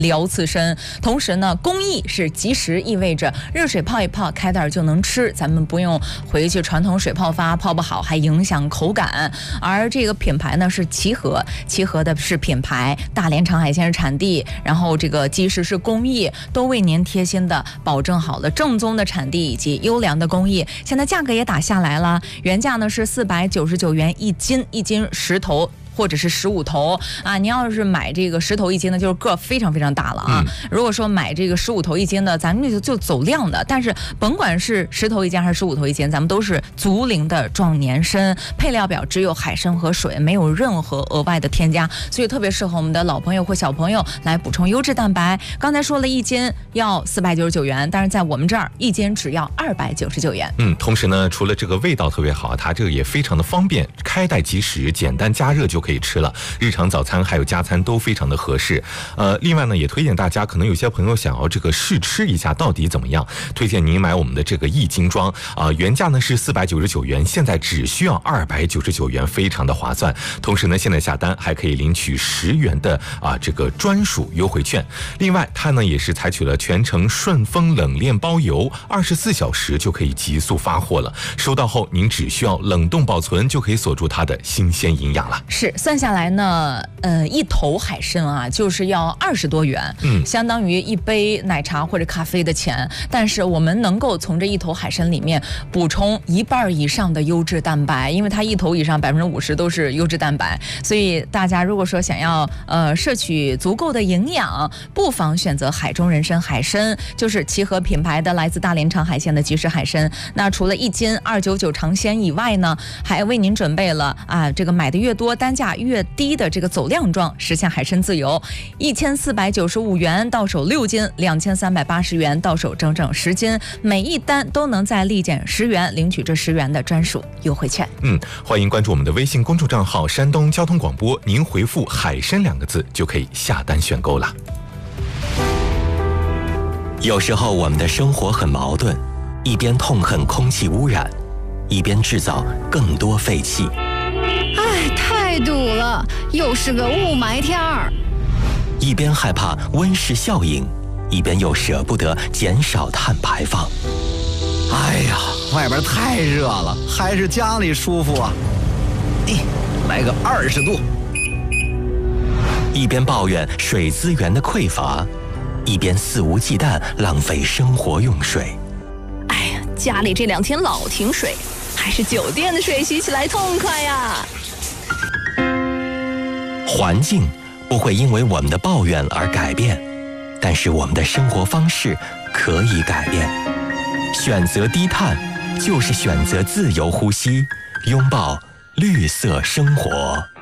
聊刺身。同时呢，工艺是即食，意味着热水泡一泡，开袋就能吃，咱们不用回去传统水泡发，泡不好还影响口感。而这个品牌呢是齐禾，齐禾的是品牌，大连长海鲜是产地，然后这个即食是工艺，都为您贴心的保证好了正宗的产地以及优良的工艺。现在价格也打下来了，原价呢是499元一斤，10头。或者是15头啊，你要是买这个10头一斤的，就是个非常非常大了啊。如果说买这个15头一斤的，咱们就走量的。但是甭管是10头一斤还是15头一斤，咱们都是足龄的壮年参，配料表只有海参和水，没有任何额外的添加，所以特别适合我们的老朋友或小朋友来补充优质蛋白。刚才说了一斤要499元，但是在我们这儿一斤只要299元。 同时呢，除了这个味道特别好，它这个也非常的方便，开袋即食，简单加热就可以吃了，日常早餐还有加餐都非常的合适。另外呢，也推荐大家，可能有些朋友想要这个试吃一下到底怎么样，推荐您买我们的这个一斤装原价呢是499元，现在只需要299元，非常的划算。同时呢，现在下单还可以领取10元的这个专属优惠券。另外，它呢也是采取了全程顺丰冷链包邮，24小时就可以急速发货了。收到后，您只需要冷冻保存，就可以锁住它的新鲜营养了。 是，算下来呢，一头海参啊，就是要20多元，相当于一杯奶茶或者咖啡的钱。但是我们能够从这一头海参里面补充1半以上的优质蛋白，因为它一头以上50%都是优质蛋白，所以大家如果说想要摄取足够的营养，不妨选择海中人参海参，就是齐禾品牌的来自大连长海鲜的即食海参。那除了一斤299尝鲜以外呢，还为您准备了这个买的越多单价越低的这个走量装，实现海参自由，1495元到手6斤，2380元到手整整10斤，每一单都能再立减10元，领取这10元的专属优惠券。 欢迎关注我们的微信公众账号山东交通广播，您回复海参2个字就可以下单选购了。 有时候我们的生活很矛盾，一边痛恨空气污染，一边制造更多废气。 太堵了，又是个雾霾天儿。 一边害怕温室效应，一边又舍不得减少碳排放。 哎呀，外边太热了，还是家里舒服啊。来个20度。 一边抱怨水资源的匮乏，一边肆无忌惮浪费生活用水。 哎呀，家里这2天老停水，还是酒店的水洗起来痛快呀。 环境不会因为我们的抱怨而改变，但是我们的生活方式可以改变。选择低碳，就是选择自由呼吸，拥抱绿色生活。